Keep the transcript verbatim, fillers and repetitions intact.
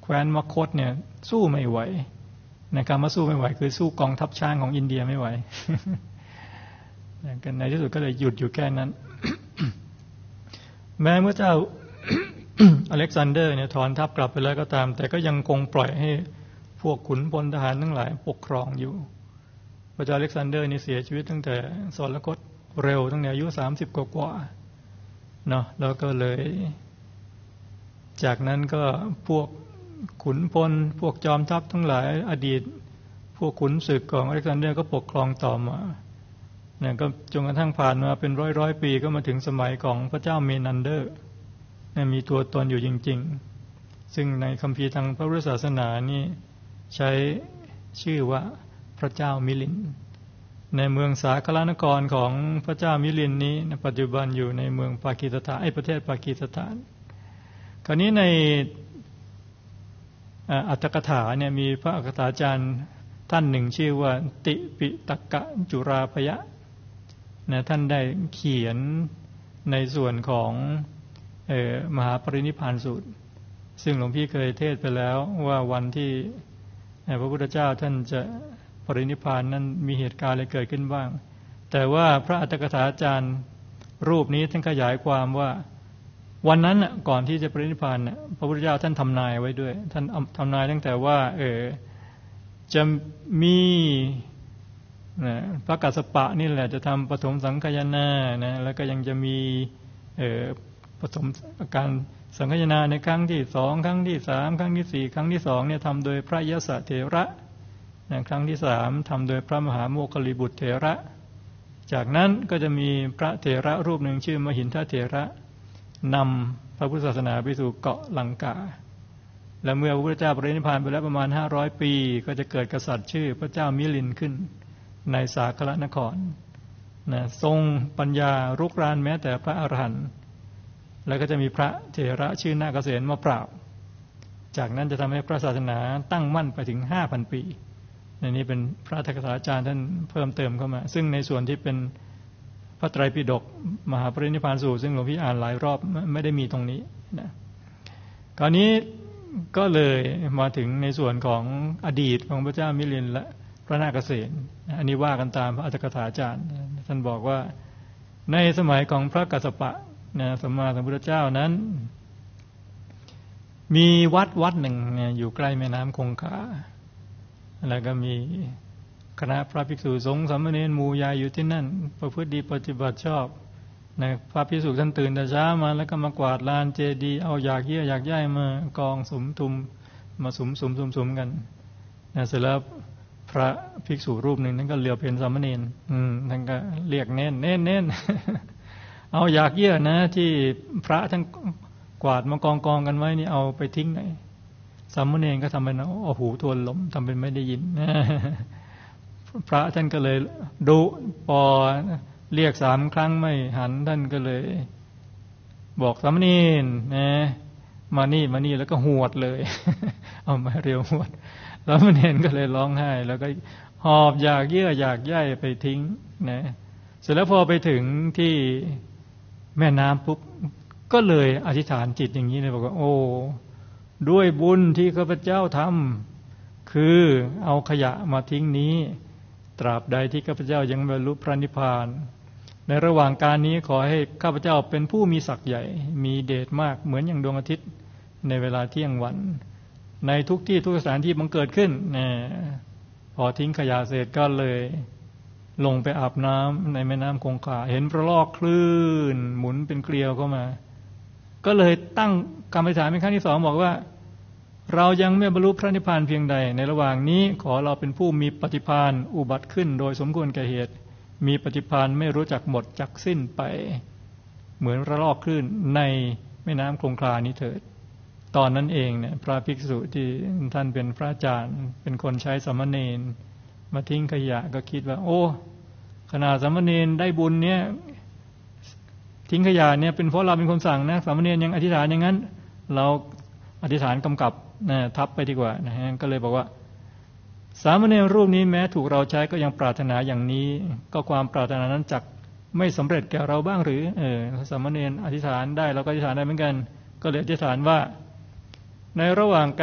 แคว้นมคธเนี่ยสู้ไม่ไหวนะครับมาสู้ไม่ไหวคือสู้กองทัพช้างของอินเดียไม่ไหว ในที่สุดก็เลยหยุดอยู่แค่นั้น แม้พระเจ้า อเล็กซานเดอร์เนี่ยถอนทัพกลับไปแล้วก็ตามแต่ก็ยังคงปล่อยให้พวกขุนพลทหารทั้งหลายปกครองอยู่พระเจ้าอเล็กซานเดอร์นี่เสียชีวิตตั้งแต่สวรรคตเร็วตั้งแต่อายุสามสิบกว่าๆเนาะแล้วก็เลยจากนั้นก็พวกขุนพลพวกจอมทัพทั้งหลายอดีตพวกขุนศึกของอเล็กซานเดอร์ก็ปกครองต่อมาเนี่ยก็จนกระทั่งผ่านมาเป็นร้อยร้อยปีก็มาถึงสมัยของพระเจ้าเมนันเดอร์เนี่ยมีตัวตนอยู่จริงๆซึ่งในคัมภีร์ทางพระพุทธศาสนานี่ใช้ชื่อว่าพระเจ้ามิลินในเมืองสาครนครของพระเจ้ามิลินนี้ปัจจุบันอยู่ในเมืองปากีสถานไอ้ประเทศปากีสถานคราวนี้ในอัตถกถาเนี่ยมีพระอัตถกถาจารย์ท่านหนึ่งชื่อว่าติปิตกะจุราพยะนะท่านได้เขียนในส่วนของเอ่อมหาปรินิพพานสูตรซึ่งหลวงพี่เคยเทศไปแล้วว่าวันที่พระพุทธเจ้าท่านจะปรินิพพานนั้นมีเหตุการณ์อะไรเกิดขึ้นบ้างแต่ว่าพระอัตถกถาจารย์รูปนี้ท่านขยายความว่าวันนั้นก่อนที่จะปรินิพพานพระพุทธเจ้าท่านทำนายไว้ด้วยท่านทำนายตั้งแต่ว่าเออจะมีนะพระกัสสปะนี่แหละจะทำปฐมสังฆายนานะแล้วก็ยังจะมีเออปฐมการสังฆายนาในครั้งที่สองครั้งที่สามครั้งที่สี่ครั้งที่สองเนี่ยทำโดยพระยศเถระนะครั้งที่สามทำโดยพระมหาโมคคัลลิบุตรเถระจากนั้นก็จะมีพระเถระรูปหนึ่งชื่อมหินทเถระนำพระพุทธศาสนาไปสู่เกาะลังกาและเมื่อพระพุทธเจ้าปรินิพพานไปแล้วประมาณห้าร้อยปีก็จะเกิดกษัตริย์ชื่อพระเจ้ามิลินขึ้นในสาครนครนะทรงปัญญารุกรานแม้แต่พระอรหันต์แล้วก็จะมีพระเถระชื่อนาคเสนมาปราบจากนั้นจะทำให้พระศาสนาตั้งมั่นไปถึง ห้าพัน ปีในนี้เป็นพระอัตถกถาจารย์ท่านเพิ่มเติมเข้ามาซึ่งในส่วนที่เป็นพระไตรปิฎกมหาปรินิพพานสูตรซึ่งหลวงพี่อ่านหลายรอบไม่ได้มีตรงนี้นะคราวนี้ก็เลยมาถึงในส่วนของอดีตของพระเจ้ามิลินและพระนาคเสนอันนี้ว่ากันตามพระอัตถกถาจารย์ท่านบอกว่าในสมัยของพระกัสสปะนะสัมมาสัมพุทธเจ้านั้นมีวัดวัดหนึ่งอยู่ใกล้แม่น้ำคงคาแล้วก็มีคณะพระภิกษุสงฆ์สามเณรหมู่ใหญ่อยู่ที่นั่นประพฤติดีปฏิบัติชอบนะพระภิกษุท่านตื่นแต่เช้ามาแล้วก็มากวาดลานเจดีย์เอาหยากเยี่ยหยากย่ายมากองสุมทุมมาสุมสุมสุมสุมกันนะเสร็จแล้วพระภิกษุรูปหนึ่งนั้นก็เหลียวเห็นสามเณรอืมท่านก็เรียกเน้นเน้นเน้น เอาหยากเยี่ยนะที่พระท่านกวาดมากองกองกันไว้นี่เอาไปทิ้งไหนสามเณรก็ทำเป็นเอาหูทวนลมทำเป็นไม่ได้ยิน พระท่านก็เลยดุพอเรียกสามครั้งไม่หันท่านก็เลยบอกสามเณรนะมานี่มานี่แล้วก็หวดเลย เอามาเรียวหวดสามเณรก็เลยร้องไห้แล้วก็หอบอยากเยื่ออยากย่ายไปทิ้งนะเสร็จแล้วพอไปถึงที่แม่น้ำปุ๊บก็เลยอธิษฐานจิตอย่างนี้เลยบอกว่าโอ้ด้วยบุญที่ข้าพเจ้าทำคือเอาขยะมาทิ้งนี้ตราบใดที่ข้าพเจ้ายังบรรลุพระนิพพานในระหว่างการนี้ขอให้ข้าพเจ้าเป็นผู้มีศักย์ใหญ่มีเดชมากเหมือนอย่างดวงอาทิตย์ในเวลาเที่ยงวันในทุกที่ทุกสถานที่มันเกิดขึ้นนะพอทิ้งขยะเสร็จก็เลยลงไปอาบน้ำในแม่น้ำคงคาเห็นพระลอกคลื่นหมุนเป็นเกลียวเข้ามาก็เลยตั้งกรรมฐานเป็นครั้งที่สองบอกว่าเรายังไม่บรรลุพระนิพพานเพียงใดในระหว่างนี้ขอเราเป็นผู้มีปฏิภาณอุบัติขึ้นโดยสมควรแก่เหตุมีปฏิภาณไม่รู้จักหมดจักสิ้นไปเหมือนระลอกคลื่นในแม่น้ำคงคานี้เถิดตอนนั้นเองเนี่ยพระภิกษุที่ท่านเป็นพระอาจารย์เป็นคนใช้สามเณรมาทิ้งขยะก็คิดว่าโอ้ขนาดสามเณรได้บุญเนี่ยทิ้งขยะเนี่ยเป็นเพราะเราเป็นคนสั่งนะสามเณรยังอธิษฐานอย่างนั้นเราอธิษฐานกำกับนะทับไปดีกว่านะฮะก็เลยบอกว่าสามเณรรูปนี้แม้ถูกเราใช้ก็ยังปรารถนาอย่างนี้ก็ความปรารถนานั้นจักไม่สำเร็จแก่เราบ้างหรือเออสามเณรอธิษฐานได้เราก็อธิษฐานได้เหมือนกันก็เลยอธิษฐานว่าในระหว่าง